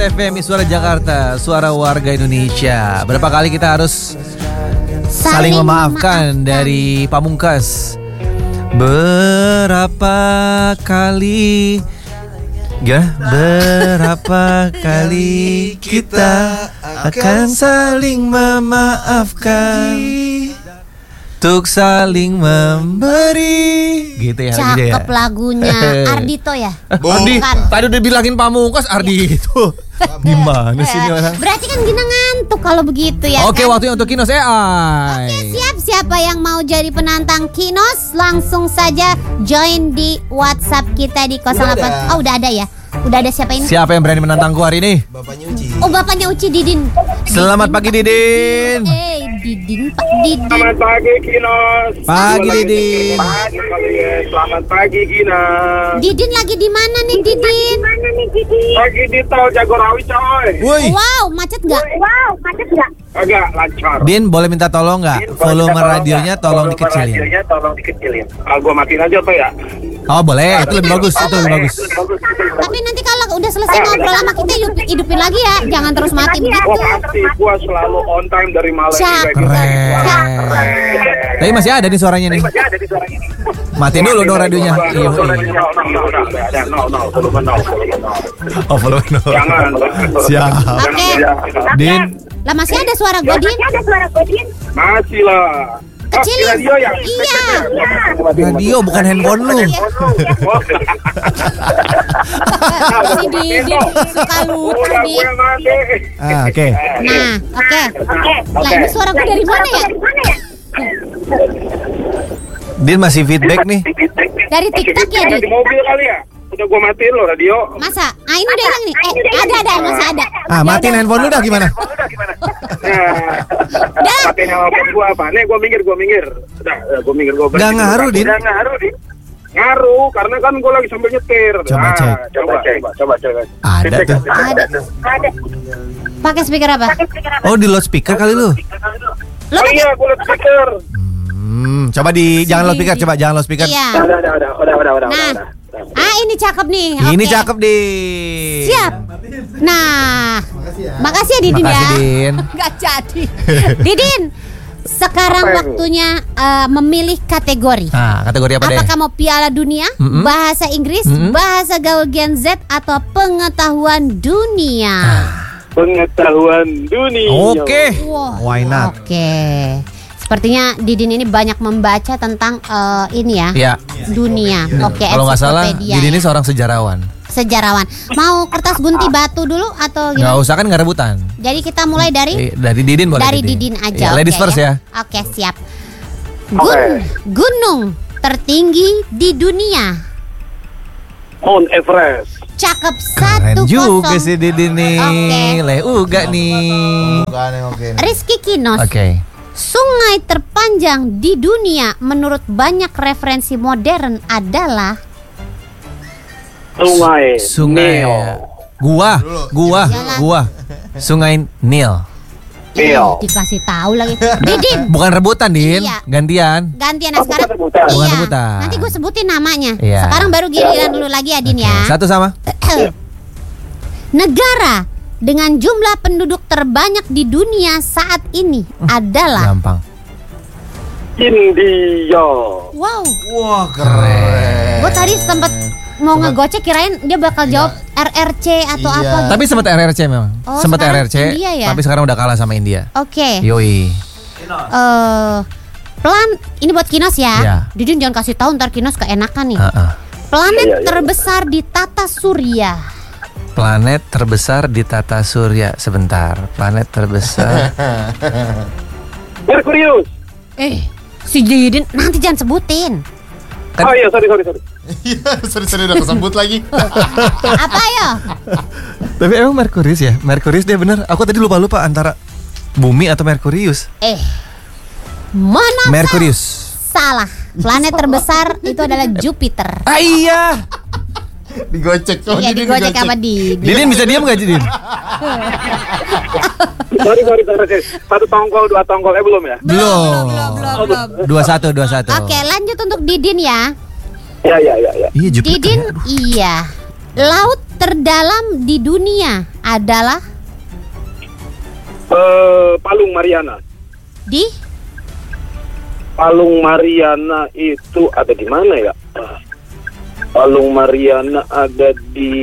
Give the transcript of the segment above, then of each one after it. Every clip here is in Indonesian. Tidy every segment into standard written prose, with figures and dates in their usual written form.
FMI Suara Jakarta, suara warga Indonesia. Berapa kali kita harus saling memaafkan dari Pamungkas? Berapa kali? Ya, berapa kali kita akan saling memaafkan? Untuk saling memberi. Gitu ya lagunya ya. Cakep lagunya Ardito ya? Ardi, tadi udah bilangin Pamungkas Ardito. Gimana sih ini orang? Berarti kan Gina ngantuk kalau begitu ya. Oke, kan? waktunya untuk Kinos AI. Oke, siap. Siapa yang mau jadi penantang Kinos, langsung saja join di WhatsApp kita di 08. Oh, udah ada ya? Udah ada siapa ini? Siapa yang berani menantangku hari ini? Bapaknya Uci. Oh, bapaknya Uci, Didin. Selamat pagi Didin. Didin, Pak Didin. Selamat pagi Kinos. Pagi Didin. Selamat pagi Kinos. Didin lagi di mana nih, Didin? Lagi di tol Jagorawi coy. Woi. Wow, macet nggak? Agak lancar. Din, boleh minta tolong nggak? Volume radionya tolong dikecilin. Gua matiin aja tuh ya. Oh boleh, itu lebih bagus. Itu lebih bagus. Tapi nanti kalau udah selesai ngobrol sama kita, hidupin lagi ya. Jangan terus mati begitu. Gua pasti, gua selalu on time dari malam. Keren. Tapi masih ada nih suaranya nih. Matiin dulu dong radionya. Iya. Oh volume nol. Jangan. Siap. Oke. Din. Lah masih ada suara gue, Din? Masih lah. Kecilin. Radio ya? Iya. Radio bukan handphone lu. Si Didin suka lucu, Din. Ah, oke. Nah, oke. Lah ini suara gue dari mana ya? Din masih feedback nih. Dari TikTok ya, Di Din? mobil kali ya? Udah gua matiin lo radio. Masa? Ah, ini udah hilang nih. Ada, masih ada. Ah, matiin handphone lu dah gimana? Nah, pakai handphone gua apa? Nih gua minggir. Udah, gua minggir gua. Nggak ngaruh, Din. Ngaruh, karena kan gua lagi sambil nyetir. Coba cek. Coba cek. Ada tuh. Ada. Pakai speaker apa? Oh, di loudspeaker kali lu. Lo Oh iya, gua liat speaker. Coba jangan loudspeaker, coba jangan loudspeaker. Iya. Udah. Nah. Ini cakep nih. Ini Oke. cakep, Din. Siap. Nah, makasih ya Didin Makasih, ya. Din. Gak jadi. Didin, sekarang waktunya memilih kategori. Nah, kategori apa deh? Apakah mau Piala Dunia, bahasa Inggris, bahasa gaul Gen Z, atau pengetahuan dunia? Pengetahuan dunia. Oke. Wow. Why not? Oke. Sepertinya Didin ini banyak membaca tentang ini ya, Ya. dunia. Oke, Kalau nggak salah, ensiklopedia Didin ya. ini seorang sejarawan. Sejarawan. Mau kertas gunti batu dulu atau Nggak gimana? usah kan nggak rebutan. Jadi kita mulai dari Dari Didin boleh. dari Didin aja. Ladies oke first ya. Oke, siap. Gunung tertinggi di dunia. Mount Everest. Cakep. Keren 1-0. juga sih Didin nih. Oke. Leuga nih. Oke. Rizky Kinos. Oke. Sungai terpanjang di dunia menurut banyak referensi modern adalah Sungai. Nil. Gua. Jalan. Sungai Nil. Nil. Dikasih tahu lagi. Didin. Bukan rebutan, Din. Iya. Gantian. Gantian nah, sekarang. rebutan. Bukan Iya. rebutan. Nanti gue sebutin namanya. Iya. Sekarang baru giliran dulu lagi ya, Din ya. Satu sama. Negara dengan jumlah penduduk terbanyak di dunia saat ini adalah Gampang. India. wow. Wah, keren. Gue tadi sempat mau ngegocek kirain dia bakal jawab RRC atau Iya. apa gitu. Tapi sempat RRC memang. Oh, Sempat sekarang RRC. India ya? Tapi sekarang udah kalah sama India. Oke. Yoi. Plan ini buat Kinos ya. Iya. Didin jangan kasih tahu ntar Kinos keenakan nih. Heeh. Planet terbesar di tata surya. Planet terbesar di tata surya. Sebentar. Planet terbesar. Merkurius. Si Didin nanti jangan sebutin. Oh iya, sorry. Iya, sorry udah kesebut lagi. Apa ya? Tapi emang Merkurius ya? Merkurius dia bener. Aku tadi lupa antara Bumi atau Merkurius. Mana Merkurius. salah. Planet terbesar itu adalah Jupiter. Ah iya. Digocek. Iya digocek sama Didin. Didin bisa diam gak Didin? Sorry. Satu tongkol, dua tongkol. Belum ya? Belum. 21. Oke, lanjut untuk Didin ya. Ya. Iya Jupiter. Didin, iya. Laut terdalam di dunia adalah Palung Mariana. di Palung Mariana itu ada di mana ya? Palung Mariana ada di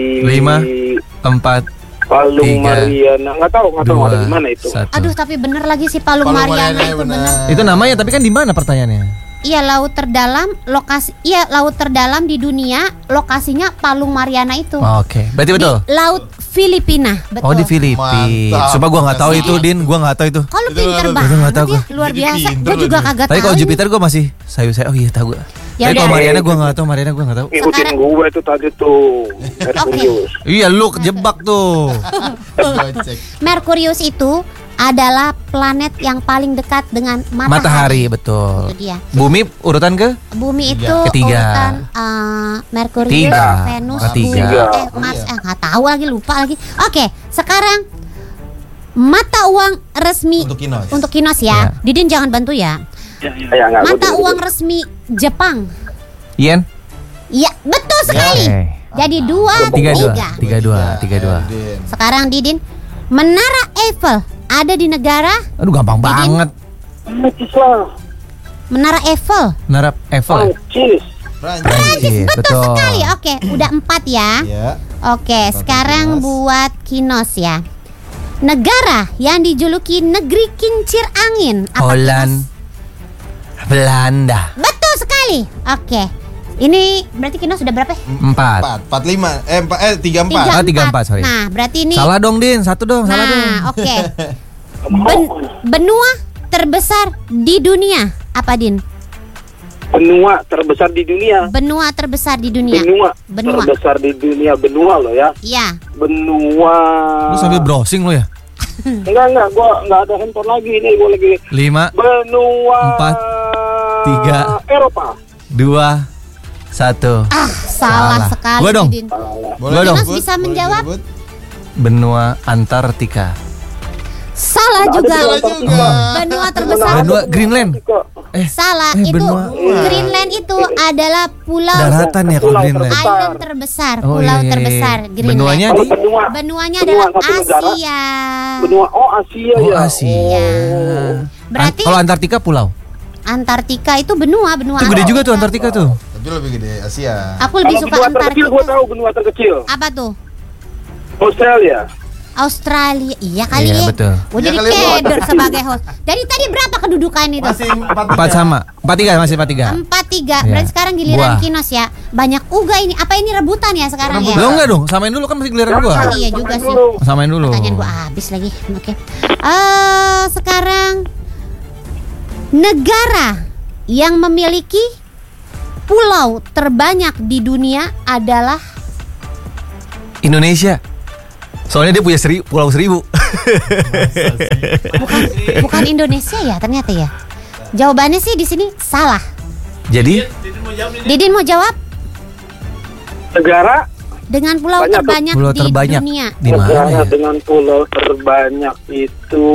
5, 4, Palung 3, Mariana. Nggak tahu ada di mana itu. 1. Aduh, tapi bener lagi sih Palung Mariana itu bener. Itu namanya, tapi kan di mana pertanyaannya? Iya, laut terdalam laut terdalam di dunia, lokasinya Palung Mariana itu. Oke, berarti Di betul. Laut Filipina, betul. Oh, di Filipina. Mantap. Coba gua nggak tahu itu, Din. Gua nggak tahu itu. Kalau Itu pinter nggak banget tahu. Nggak tahu ya, luar Jadi biasa. pinter Gue juga loh dia. kagak Tapi tahu. kalau Jupiter gua masih sayu. Oh iya tahu gua. Ya Tapi kalau udah. Mariana gua nggak tahu. Mariana gua nggak tahu. Ikutin Sekarang- gue itu tadi tuh Merkurius. Iya, lu kejebak tuh. Gocek. Merkurius itu adalah planet yang paling dekat dengan Matahari, matahari. betul. Itu dia. Bumi urutan ke? Bumi itu Ketiga. urutan Merkurius, Tiga. Venus, Oh, tiga. Bumi, Mars, nggak tahu lagi, lupa lagi. Oke, sekarang mata uang resmi Untuk Kinos Ya. ya. Didin jangan bantu ya. Ya, nggak, Mata betul, uang betul. resmi Jepang. Yen? Ya, betul sekali. Jadi 2-3. 3-2. Sekarang Didin, Menara Eiffel ada di negara Aduh, gampang banget. Prancis lah. Menara Eiffel. Menara Eiffel. Prancis. Prancis, Betul sekali. Oke, udah 4 ya. Ya. Oke, sekarang buat Kinos ya. Negara yang dijuluki negeri kincir angin. Apa, Holland. Kinos? Belanda. Betul sekali. Oke. Ini berarti Kinos sudah berapa? 4. 3-4. 3-4, sorry. Nah, berarti ini. Salah dong, Din. 1 dong, salah dong. Nah, oke. Benua terbesar di dunia. Apa, Din? Benua terbesar di dunia. Benua terbesar di dunia. Benua. Terbesar di dunia, benua loh ya. Iya. Benua. Lu sambil browsing lu ya? Enggak, gua enggak ada handphone lagi ini, gua lagi 5, benua 4, 3, Eropa. 2, 1. Salah sekali. Gua dong. Din. Gua dong. Kinos bisa menjawab? Benua Antartika. Salah juga. Benua terbesar. Benua Greenland. Salah, itu benua. Greenland itu adalah pulau Daratan ya kalau Greenland. island terbesar, Oh, pulau iya, iya. terbesar Greenland. Benuanya Kalau di Benuanya adalah satu negara. Asia. Benua Asia Oh, ya. Asia. Berarti Kalau Antartika pulau. Antartika itu benua. Itu gede juga tuh Antartika tuh. Tapi lebih gede Asia. Aku lebih Kalau suka benua terkecil gua Antartika. tahu benua terkecil. Apa tuh? Australia. Australia. Iya kali Iya, ya. betul. Gue jadi Iya kali, Bu. keder sebagai host. Dari tadi berapa kedudukan itu? Masih 4 sama. 4-3 masih 4-3. 4-3. Iya. Berarti sekarang giliran Buah. Kinos ya. Banyak uga ini. Apa ini rebutan ya sekarang ya? Lo enggak dong, samain dulu kan masih giliran gua. Oh, iya juga sih. Samain dulu. Pertanyaan gua habis lagi. Oke. Sekarang negara yang memiliki pulau terbanyak di dunia adalah Indonesia. Soalnya dia punya pulau 1000. bukan Indonesia ya ternyata ya. Jawabannya sih di sini salah. Jadi Didin mau jawab Negara dengan pulau Banyak tuh. terbanyak pulau di terbanyak dunia. di mana negara ya? dengan pulau terbanyak itu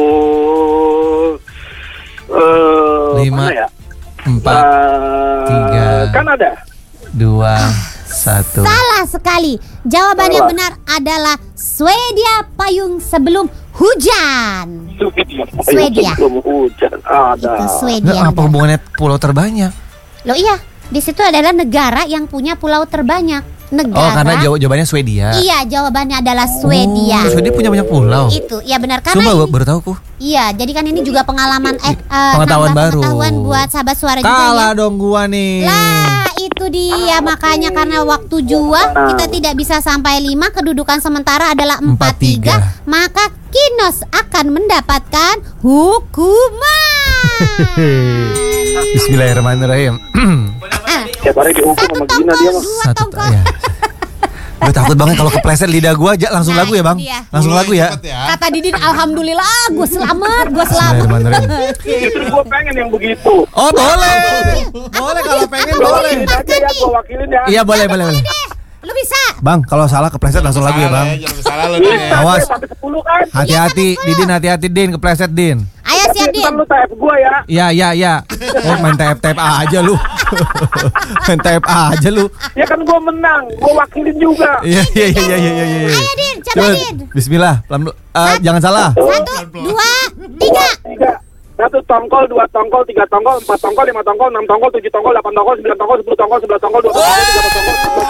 5, mana ya? 4, 3, Kanada. 2, 1. Salah sekali. Jawaban yang Salah. benar adalah Swedia payung sebelum hujan. Swedia. Belum hujan. Ada. Itu Swedia. Nah, apa hubungannya pulau terbanyak? Loh iya, di situ adalah negara yang punya pulau terbanyak. Negara. Oh, karena jawabannya Swedia. Iya, jawabannya adalah Swedia. Oh, Swedia punya banyak pulau. Itu, ya benar karena Sumpah ini- baru tahu ku. Iya, jadi kan ini juga pengalaman Pengetahuan nambah baru. Pengetahuan buat sahabat suara Kalah juga ya. dong gua nih. Lah, itu dia makanya karena waktu jua kita tidak bisa sampai 5, kedudukan sementara adalah 4-3, maka Kinos akan mendapatkan hukuman. Bismillahirrahmanirrahim. Tiap hari dihukum Satu sama Gina dia tongkol, mah. 2 tongkol. Ya. Gue takut banget kalau kepleset lidah gua aja langsung Nah, lagu ya, Bang. itu dia. Langsung lagu ya. Kata Didin, alhamdulillah, gue selamat. Bismillahirrahmanirrahim. Justru gue pengen yang begitu. Oh, boleh. Boleh kalau pengen boleh. Wakilin aja ya, gue wakilin ya. Iya, boleh. Lu bisa. Bang, kalau salah kepleset langsung lagu ya, Bang. Jangan salah lu Bisa, nih. Awas. sampai 10 kan. Hati-hati, Didin, hati-hati Din, kepleset Din. Ayo siap, Din. Ntar lu type gue ya. Ya. Oh, main tap-tap aja lu. Main type aja lu. Ya kan gue menang, gue wakilin juga. Iya. Ayo Din, coba Din. Bismillah. Jangan salah. 1, 2, 3. 1 tongkol, 2 tongkol, 3 tongkol, 4 tongkol, 5 tongkol, 6 tongkol, 7 tongkol, 8 tongkol, 9 tongkol, 10 tongkol, 11 tongkol, 12 tongkol, 13 tongkol.